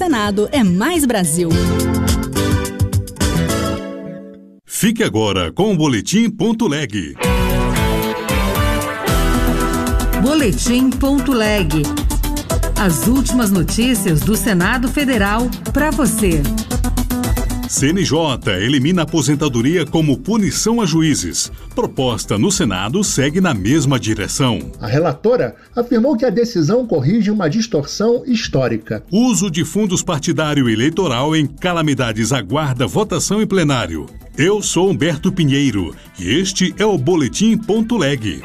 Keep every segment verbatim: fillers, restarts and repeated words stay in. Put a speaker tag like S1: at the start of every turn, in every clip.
S1: Senado é mais Brasil.
S2: Fique agora com o Boletim Ponto Leg.
S3: Boletim Ponto Leg. As últimas notícias do Senado Federal para você.
S2: C N J elimina a aposentadoria como punição a juízes. Proposta no Senado segue na mesma direção.
S4: A relatora afirmou que a decisão corrige uma distorção histórica.
S2: Uso de fundos partidário e eleitoral em calamidades aguarda votação em plenário. Eu sou Humberto Pinheiro e este é o Boletim Ponto Leg.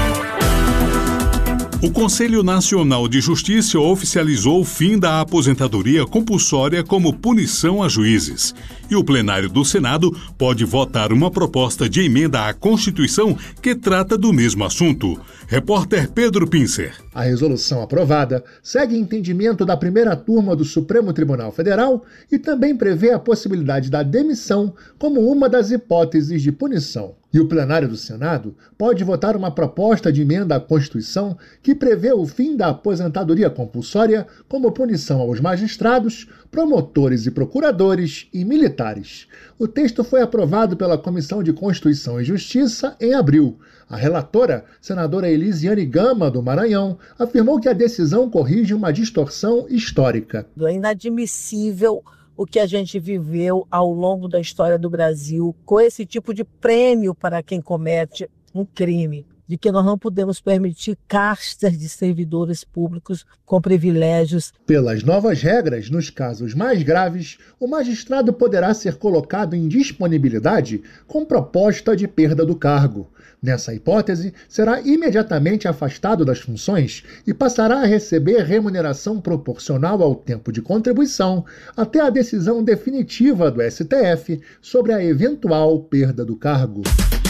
S2: O Conselho Nacional de Justiça oficializou o fim da aposentadoria compulsória como punição a juízes. E o plenário do Senado pode votar uma proposta de emenda à Constituição que trata do mesmo assunto. Repórter Pedro Pincer.
S4: A resolução aprovada segue entendimento da primeira turma do Supremo Tribunal Federal e também prevê a possibilidade da demissão como uma das hipóteses de punição. E o plenário do Senado pode votar uma proposta de emenda à Constituição que prevê o fim da aposentadoria compulsória como punição aos magistrados, promotores e procuradores e militares. O texto foi aprovado pela Comissão de Constituição e Justiça em abril. A relatora, senadora Elisiane Gama, do Maranhão, afirmou que a decisão corrige uma distorção histórica.
S5: É inadmissível o que a gente viveu ao longo da história do Brasil com esse tipo de prêmio para quem comete um crime, de que nós não podemos permitir castas de servidores públicos com privilégios.
S4: Pelas novas regras, nos casos mais graves, o magistrado poderá ser colocado em disponibilidade com proposta de perda do cargo. Nessa hipótese, será imediatamente afastado das funções e passará a receber remuneração proporcional ao tempo de contribuição até a decisão definitiva do S T F sobre a eventual perda do cargo.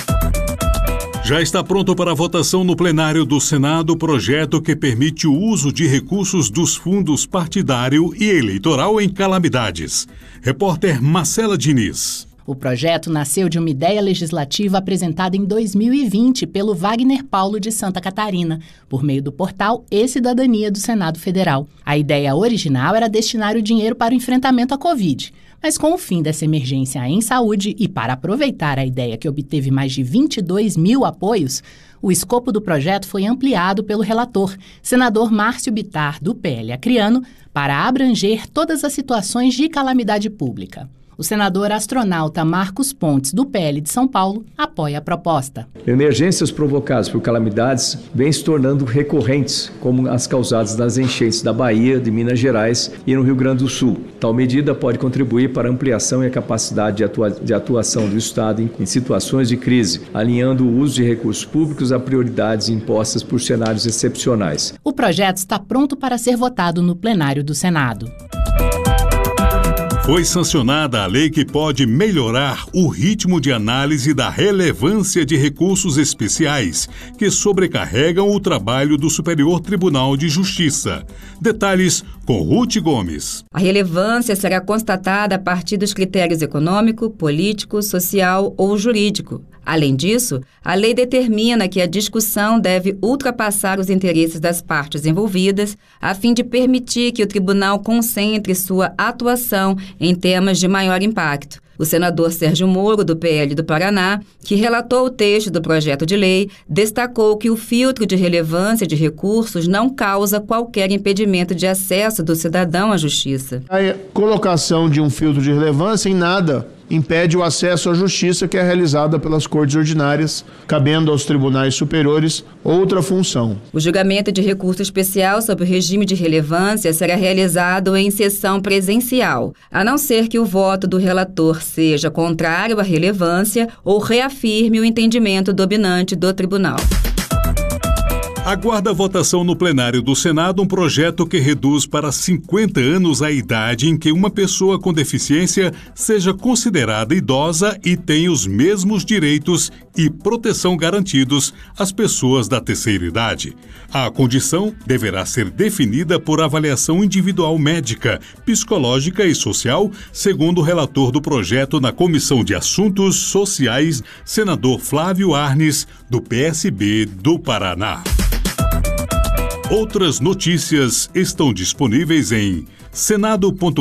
S2: Já está pronto para votação no plenário do Senado o projeto que permite o uso de recursos dos fundos partidário e eleitoral em calamidades. Repórter Marcela Diniz.
S6: O projeto nasceu de uma ideia legislativa apresentada em dois mil e vinte pelo Wagner Paulo de Santa Catarina, por meio do portal E-Cidadania do Senado Federal. A ideia original era destinar o dinheiro para o enfrentamento à Covid, mas com o fim dessa emergência em saúde e para aproveitar a ideia que obteve mais de vinte e dois mil apoios, o escopo do projeto foi ampliado pelo relator, senador Márcio Bittar, do P L Acreano, para abranger todas as situações de calamidade pública. O senador astronauta Marcos Pontes, do P L de São Paulo, apoia a proposta.
S7: Emergências provocadas por calamidades vêm se tornando recorrentes, como as causadas nas enchentes da Bahia, de Minas Gerais e no Rio Grande do Sul. Tal medida pode contribuir para a ampliação e a capacidade de, atua- de atuação do Estado em, em situações de crise, alinhando o uso de recursos públicos a prioridades impostas por cenários excepcionais.
S6: O projeto está pronto para ser votado no plenário do Senado.
S2: Foi sancionada a lei que pode melhorar o ritmo de análise da relevância de recursos especiais que sobrecarregam o trabalho do Superior Tribunal de Justiça. Detalhes com Ruth Gomes.
S8: A relevância será constatada a partir dos critérios econômico, político, social ou jurídico. Além disso, a lei determina que a discussão deve ultrapassar os interesses das partes envolvidas, a fim de permitir que o tribunal concentre sua atuação em temas de maior impacto. O senador Sérgio Moro, do P L do Paraná, que relatou o texto do projeto de lei, destacou que o filtro de relevância de recursos não causa qualquer impedimento de acesso do cidadão à justiça.
S9: A colocação de um filtro de relevância em nada impede o acesso à justiça que é realizada pelas cortes ordinárias, cabendo aos tribunais superiores outra função.
S8: O julgamento de recurso especial sobre o regime de relevância será realizado em sessão presencial, a não ser que o voto do relator seja contrário à relevância ou reafirme o entendimento dominante do tribunal.
S2: Aguarda a votação no plenário do Senado um projeto que reduz para cinquenta anos a idade em que uma pessoa com deficiência seja considerada idosa e tenha os mesmos direitos e proteção garantidos às pessoas da terceira idade. A condição deverá ser definida por avaliação individual médica, psicológica e social, segundo o relator do projeto na Comissão de Assuntos Sociais, senador Flávio Arnes, do P S B do Paraná. Outras notícias estão disponíveis em senado ponto